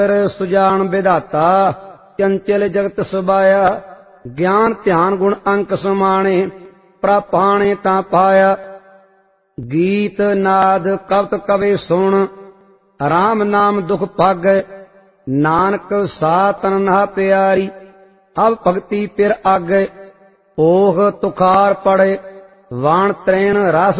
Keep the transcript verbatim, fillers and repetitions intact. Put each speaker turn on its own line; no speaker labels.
सुजान विधाता चंचल जगत सुबाया। ज्ञान ध्यान गुण अंक समाने प्रापाणे ता पाया। गीत नाद कवत कवे सुन राम नाम दुख भागै। नानक सातन नहा प्यारी अब भगति पिर आगै। ओह तुखार पड़े वाण त्रैण रस